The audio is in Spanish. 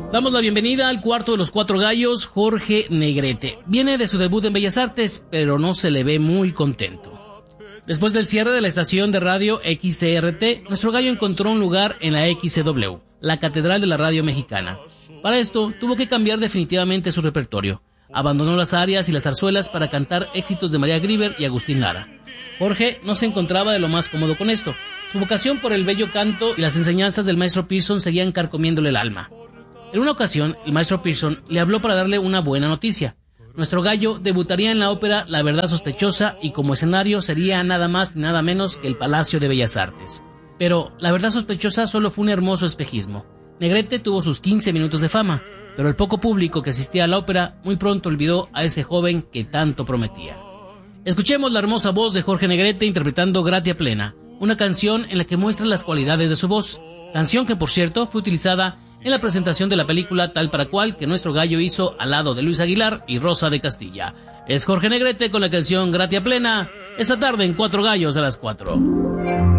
Damos la bienvenida al cuarto de los cuatro gallos, Jorge Negrete. Viene de su debut en Bellas Artes, pero no se le ve muy contento. Después del cierre de la estación de radio XCRT, nuestro gallo encontró un lugar en la XCW, la catedral de la radio mexicana. Para esto, tuvo que cambiar definitivamente su repertorio. Abandonó las arias y las zarzuelas para cantar éxitos de María Grieber y Agustín Lara. Jorge no se encontraba de lo más cómodo con esto. Su vocación por el bello canto y las enseñanzas del maestro Pearson seguían carcomiéndole el alma. En una ocasión, el maestro Pearson le habló para darle una buena noticia. Nuestro gallo debutaría en la ópera La Verdad Sospechosa y como escenario sería nada más ni nada menos que el Palacio de Bellas Artes. Pero La Verdad Sospechosa solo fue un hermoso espejismo. Negrete tuvo sus 15 minutos de fama, pero el poco público que asistía a la ópera muy pronto olvidó a ese joven que tanto prometía. Escuchemos la hermosa voz de Jorge Negrete interpretando Gratia Plena, una canción en la que muestra las cualidades de su voz, canción que por cierto fue utilizada en la presentación de la película Tal para Cual que nuestro gallo hizo al lado de Luis Aguilar y Rosa de Castilla. Es Jorge Negrete con la canción Gratia Plena, esta tarde en Cuatro Gallos a las 4.